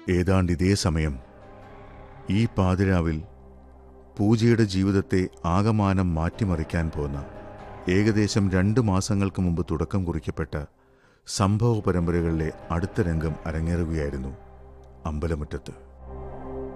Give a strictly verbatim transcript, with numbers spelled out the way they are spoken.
ഏതാണ്ട് ഇതേ സമയം ഈ പാതിരാവിൽ പൂജയുടെ ജീവിതത്തെ ആകമാനം മാറ്റിമറിക്കാൻ പോന്ന ഏകദേശം രണ്ട് മാസങ്ങൾക്ക് മുമ്പ് തുടക്കം കുറിക്കപ്പെട്ട സംഭവ പരമ്പരകളിലെ അടുത്ത രംഗം അരങ്ങേറുകയായിരുന്നു അമ്പലമുറ്റത്ത്.